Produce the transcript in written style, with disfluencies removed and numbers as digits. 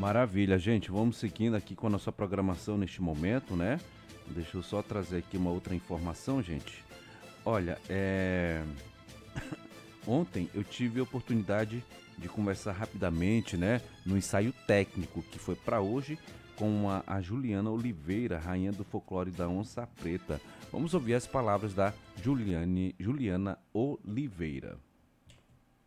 Maravilha, gente. Vamos seguindo aqui com a nossa programação neste momento, né? Deixa eu só trazer aqui uma outra informação, gente. Olha, ontem eu tive a oportunidade de conversar rapidamente, né, no ensaio técnico que foi para hoje com a Juliana Oliveira, rainha do folclore da Onça Preta. Vamos ouvir as palavras da Juliana Oliveira.